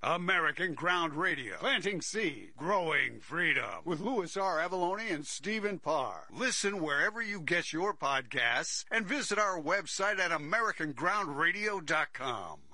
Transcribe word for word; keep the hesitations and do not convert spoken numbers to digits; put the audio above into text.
American Ground Radio. Planting seed, growing freedom. With Louis R. Avalone and Stephen Parr. Listen wherever you get your podcasts and visit our website at american ground radio dot com.